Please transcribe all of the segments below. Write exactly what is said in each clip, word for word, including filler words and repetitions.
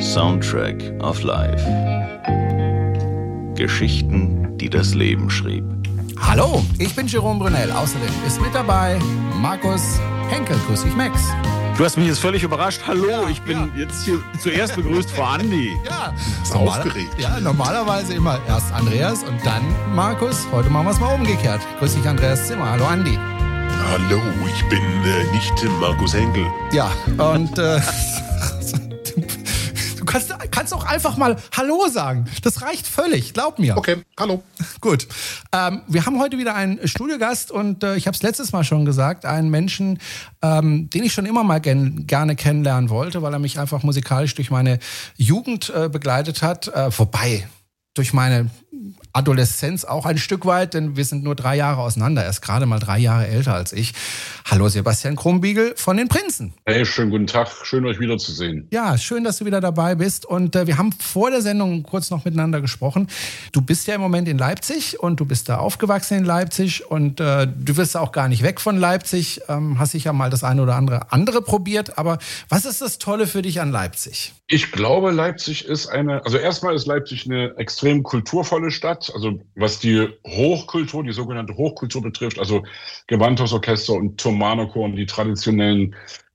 Soundtrack of Life. Geschichten, die das Leben schrieb. Hallo, ich bin Jerome Brunel. Außerdem ist mit dabei Markus Henkel. Grüß dich, Max. Du hast mich jetzt völlig überrascht. Hallo, Ja, ich bin ja. jetzt hier zuerst begrüßt vor Andi. Ja, Ist normal- aufgeregt. Ja, normalerweise immer erst Andreas und dann Markus. Heute machen wir es mal umgekehrt. Grüß dich, Andreas Zimmer. Hallo, Andi. Hallo, ich bin äh, nicht Markus Henkel. Ja, und äh, du kannst, kannst auch einfach mal Hallo sagen. Das reicht völlig, glaub mir. Okay, hallo. Gut. Ähm, wir haben heute wieder einen Studiogast und äh, ich habe es letztes Mal schon gesagt, einen Menschen, ähm, den ich schon immer mal gen- gerne kennenlernen wollte, weil er mich einfach musikalisch durch meine Jugend äh, begleitet hat. Äh, vorbei, durch meine Adoleszenz auch ein Stück weit, denn wir sind nur drei Jahre auseinander. Er ist gerade mal drei Jahre älter als ich. Hallo Sebastian Krumbiegel von den Prinzen. Hey, schönen guten Tag. Schön, euch wiederzusehen. Ja, schön, dass du wieder dabei bist. Und äh, wir haben vor der Sendung kurz noch miteinander gesprochen. Du bist ja im Moment in Leipzig und du bist da aufgewachsen in Leipzig und äh, du wirst auch gar nicht weg von Leipzig. Ähm, hast sicher mal das eine oder andere andere probiert. Aber was ist das Tolle für dich an Leipzig? Ich glaube, Leipzig ist eine, also erstmal ist Leipzig eine extrem kulturvolle Stadt. Also was die Hochkultur, die sogenannte Hochkultur betrifft, also Gewandhausorchester und Thomanerchor und die traditionellen,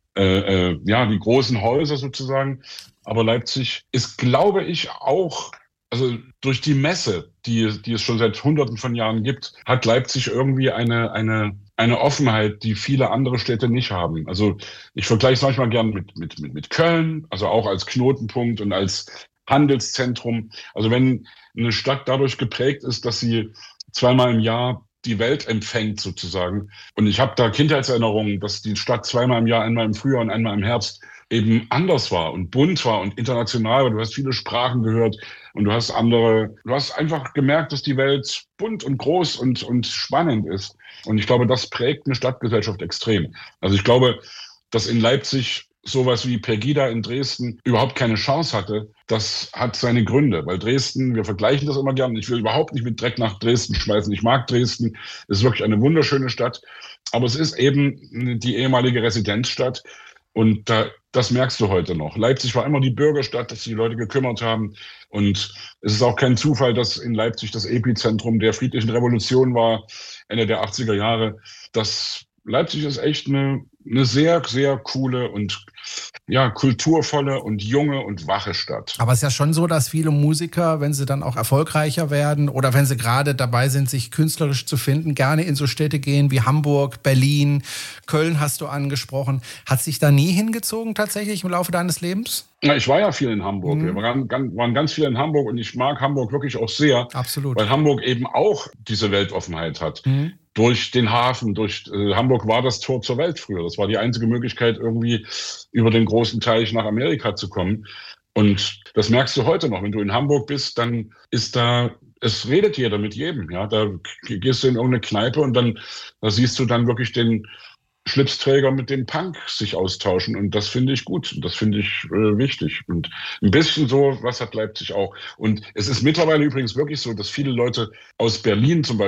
äh, äh, ja, die großen Häuser sozusagen. Aber Leipzig ist, glaube ich, auch, also durch die Messe, die, die es schon seit Hunderten von Jahren gibt, hat Leipzig irgendwie eine, eine, eine Offenheit, die viele andere Städte nicht haben. Also ich vergleiche es manchmal gern mit, mit, mit, mit Köln, also auch als Knotenpunkt und als Handelszentrum. Also wenn eine Stadt dadurch geprägt ist, dass sie zweimal im Jahr die Welt empfängt sozusagen. Und ich habe da Kindheitserinnerungen, dass die Stadt zweimal im Jahr, einmal im Frühjahr und einmal im Herbst eben anders war und bunt war und international, weil du hast viele Sprachen gehört und du hast andere, du hast einfach gemerkt, dass die Welt bunt und groß und, und spannend ist. Und ich glaube, das prägt eine Stadtgesellschaft extrem. Also ich glaube, dass in Leipzig sowas wie Pegida in Dresden überhaupt keine Chance hatte, das hat seine Gründe. Weil Dresden, wir vergleichen das immer gerne, ich will überhaupt nicht mit Dreck nach Dresden schmeißen. Ich mag Dresden, es ist wirklich eine wunderschöne Stadt. Aber es ist eben die ehemalige Residenzstadt. Und da, das merkst du heute noch. Leipzig war immer die Bürgerstadt, dass sich die Leute gekümmert haben. Und es ist auch kein Zufall, dass in Leipzig das Epizentrum der friedlichen Revolution war, Ende der achtziger Jahre. Das Leipzig ist echt eine, eine sehr, sehr coole und ja, kulturvolle und junge und wache Stadt. Aber es ist ja schon so, dass viele Musiker, wenn sie dann auch erfolgreicher werden oder wenn sie gerade dabei sind, sich künstlerisch zu finden, gerne in so Städte gehen wie Hamburg, Berlin, Köln hast du angesprochen. Hat sich da nie hingezogen tatsächlich im Laufe deines Lebens? Ja, ich war ja viel in Hamburg. Mhm. Wir waren, ganz- waren ganz viel in Hamburg und ich mag Hamburg wirklich auch sehr, Absolut. weil Hamburg eben auch diese Weltoffenheit hat. Mhm. Durch den Hafen, durch äh, Hamburg war das Tor zur Welt früher. Das war die einzige Möglichkeit, irgendwie über den großen Teich nach Amerika zu kommen. Und das merkst du heute noch. Wenn du in Hamburg bist, dann ist da, es redet jeder mit jedem. Ja, da gehst du in irgendeine Kneipe und dann, da siehst du dann wirklich den Schlipsträger mit dem Punk sich austauschen. Und das finde ich gut. Und das finde ich äh, wichtig. Und ein bisschen so, was hat Leipzig auch. Und es ist mittlerweile übrigens wirklich so, dass viele Leute aus Berlin zum Beispiel